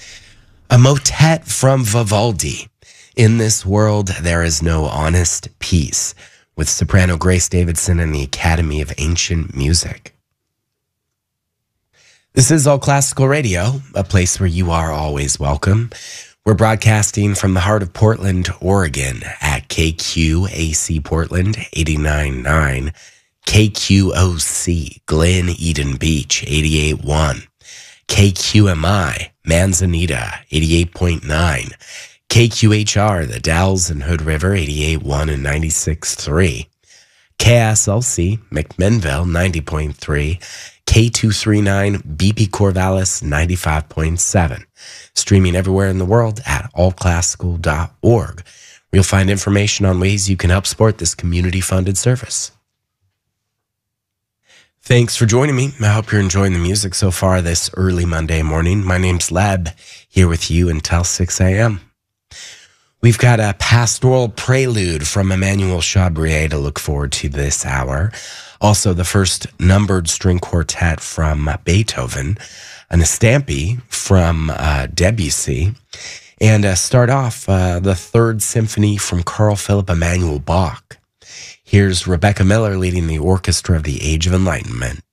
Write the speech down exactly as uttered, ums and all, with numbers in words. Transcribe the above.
A motet from Vivaldi. In this world, there is no honest peace, with soprano Grace Davidson and the Academy of Ancient Music. This is All Classical Radio, a place where you are always welcome. We're broadcasting from the heart of Portland, Oregon at K Q A C Portland eighty-nine point nine, K Q O C Glen Eden Beach eighty-eight point one, K Q M I Manzanita eighty-eight point nine, K Q H R The Dalles and Hood River eighty-eight point one and ninety-six point three, K S L C McMinnville ninety point three, K two thirty-nine B P Corvallis ninety-five point seven. Streaming everywhere in the world at all classical dot org. You'll find information on ways you can help support this community-funded service. Thanks for joining me. I hope you're enjoying the music so far this early Monday morning. My name's Leb, here with you until six a.m. We've got a pastoral prelude from Emmanuel Chabrier to look forward to this hour. Also, the first numbered string quartet from Beethoven, an Estampe from uh, Debussy, and uh, start off uh, the third symphony from Carl Philipp Emanuel Bach. Here's Rebecca Miller leading the Orchestra of the Age of Enlightenment.